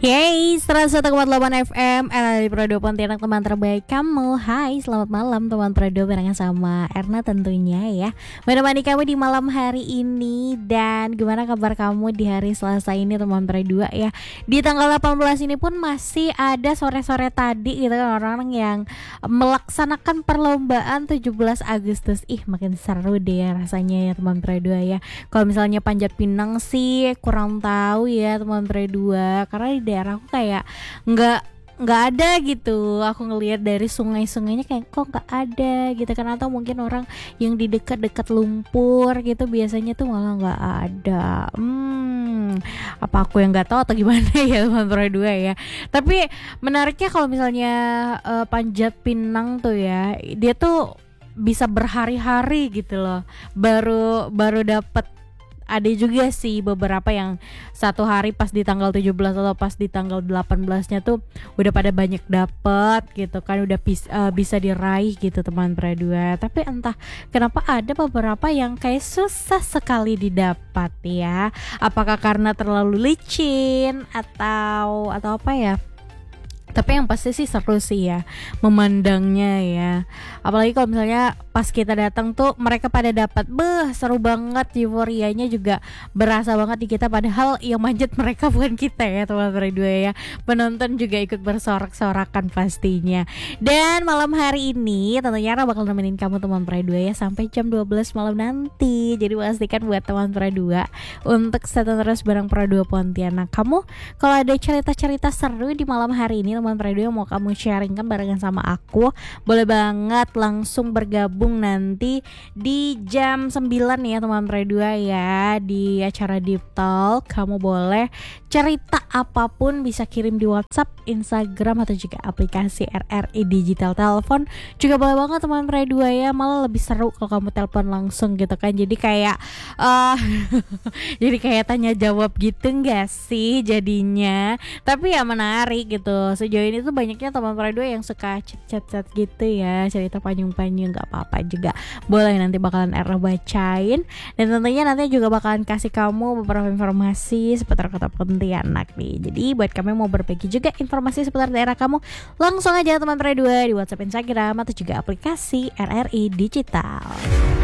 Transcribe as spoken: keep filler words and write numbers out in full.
Yeay, seratus satu koma delapan F M R R I Prado Pontianak, teman terbaik kamu. Hai, selamat malam teman Prado, barengan sama Erna tentunya ya, menemani kamu di malam hari ini. Dan gimana kabar kamu di hari Selasa ini teman Prado ya. Di tanggal delapan belas ini pun masih ada sore-sore tadi gitu kan orang-orang yang melaksanakan perlombaan tujuh belas Agustus. Ih, makin seru deh ya rasanya ya teman Prado ya. Kalau misalnya Panjat Pinang sih kurang tahu ya teman Prado, karena di daerahku kayak nggak nggak ada gitu. Aku ngelihat dari sungai-sungainya kayak kok nggak ada gitu kan, atau mungkin orang yang di dekat-dekat lumpur gitu biasanya tuh malah nggak ada. Hmm, apa aku yang nggak tahu atau gimana ya teman-teman dua ya. Tapi menariknya kalau misalnya uh, Panjat Pinang tuh ya, dia tuh bisa berhari-hari gitu loh baru baru dapat. Ada juga sih beberapa yang satu hari pas di tanggal tujuh belas atau pas di tanggal delapan belasnya tuh udah pada banyak dapet gitu kan, udah bis, uh, bisa diraih gitu teman Pradua. Tapi entah kenapa ada beberapa yang kayak susah sekali didapat ya. Apakah karena terlalu licin atau atau apa ya? Tapi yang pasti sih seru sih ya memandangnya ya. Apalagi kalau misalnya pas kita datang tuh mereka pada dapat, beh seru banget, euforianya juga berasa banget di kita. Padahal yang manjat mereka bukan kita ya teman-teman dua ya. Penonton juga ikut bersorak-sorakan pastinya. Dan malam hari ini tentunya Ra bakal nemenin kamu teman dua ya sampai jam dua belas malam nanti. Jadi pastikan buat teman dua untuk stay terus bareng Pradua Pontianak. Kamu kalau ada cerita-cerita seru di malam hari ini teman Prado yang mau kamu sharingkan barengan sama aku, boleh banget langsung bergabung nanti di jam sembilan ya teman Prado ya, di acara Deep Talk. Kamu boleh cerita apapun, bisa kirim di WhatsApp, Instagram, atau juga aplikasi R R I Digital Telepon juga boleh banget teman Prado ya. Malah lebih seru kalau kamu telepon langsung gitu kan, jadi kayak uh, jadi kayak tanya jawab gitu enggak sih jadinya. Tapi ya menarik gitu. Sejauh ini tuh banyaknya teman Prado yang suka chat-chat gitu ya, cerita panjang-panjang, nggak apa-apa juga, boleh nanti bakalan Erna bacain. Dan tentunya nanti juga bakalan kasih kamu beberapa informasi seputar kota Pontianak nih. Jadi buat kamu yang mau berbagi juga informasi seputar daerah kamu, langsung aja teman Prado di WhatsApp, Instagram, atau juga aplikasi R R I Digital.